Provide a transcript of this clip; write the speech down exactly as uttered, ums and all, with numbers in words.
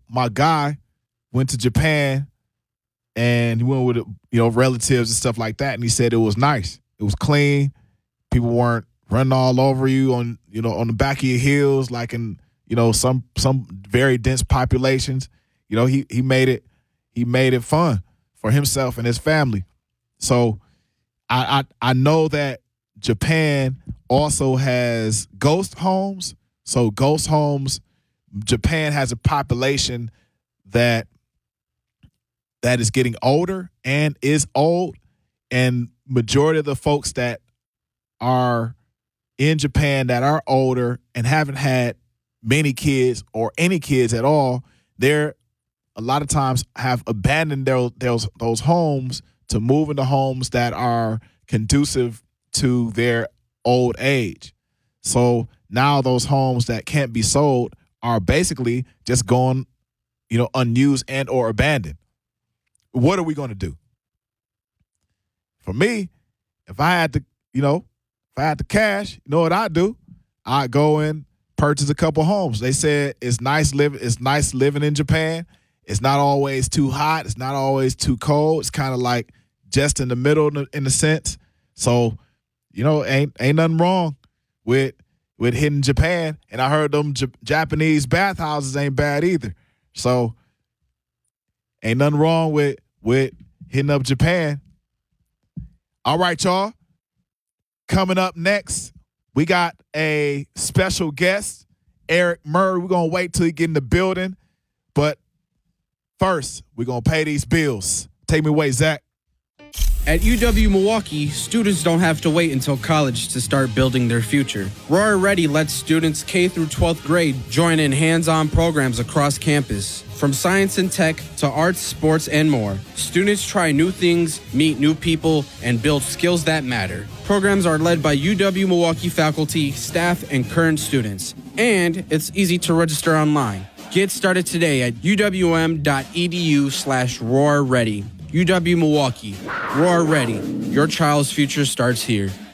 my guy went to Japan and he went with, you know, relatives and stuff like that. And he said it was nice. It was clean. People weren't running all over you on, you know, on the back of your heels, like in, you know, some some very dense populations. You know, he he made it he made it fun for himself and his family. So I I, I know that Japan also has ghost homes. So ghost homes, Japan has a population that that is getting older and is old, and majority of the folks that are in Japan that are older and haven't had many kids or any kids at all, they're a lot of times have abandoned their, those those homes to move into homes that are conducive to their old age. So now those homes that can't be sold are basically just going, you know, unused and or abandoned. What are we going to do? For me, if I had to, you know, if I had the cash, you know what I'd do? I'd go and purchase a couple homes. They said it's nice living. It's nice living in Japan. It's not always too hot. It's not always too cold. It's kind of like just in the middle in a, in a sense. So, you know, ain't ain't nothing wrong with with hitting Japan. And I heard them J- Japanese bathhouses ain't bad either. So ain't nothing wrong with with hitting up Japan. All right, y'all. Coming up next, we got a special guest, Eric Murray. We're going to wait till he get in the building. But first, we're going to pay these bills. Take me away, Zach. At U W-Milwaukee, students don't have to wait until college to start building their future. Roar Ready lets students K through twelfth grade join in hands-on programs across campus. From science and tech to arts, sports, and more, students try new things, meet new people, and build skills that matter. Programs are led by U W-Milwaukee faculty, staff, and current students. And it's easy to register online. Get started today at uwm.edu slash roar ready. U W-Milwaukee. Roar Ready. Your child's future starts here.